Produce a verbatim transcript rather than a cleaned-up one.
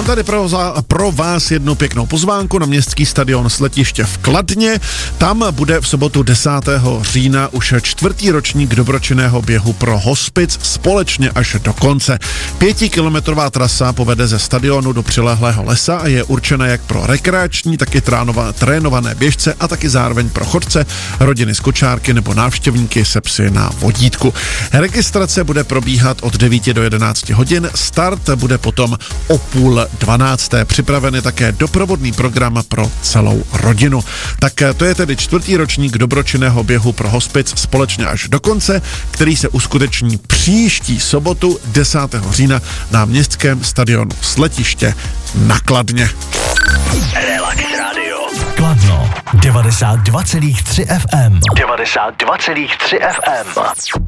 tady pro, pro vás jednu pěknou pozvánku na městský stadion Sletiště v Kladně. Tam bude v sobotu desátého října už čtvrtý ročník dobročinného běhu pro hospic společně až do konce. Pětikilometrová trasa povede ze stadionu do přilehlého lesa a je určena jak pro rekreační, tak i tránova, trénované běžce a taky zároveň pro chodce, rodiny z kočárky nebo návštěvníky se psy na vodítku. Registrace bude probíhat od devíti do jedenácti hodin, start bude potom o půl dvanácté. Připraven je také doprovodný program pro celou rodinu. Tak to je tedy čtvrtý ročník dobročinného běhu pro hospic společně až do konce, který se uskuteční příští sobotu desátého října na městském stadionu Sletiště na Kladně. Relax Radio. Kladno devadesát dva celá tři ef em. devadesát dva celá tři ef em.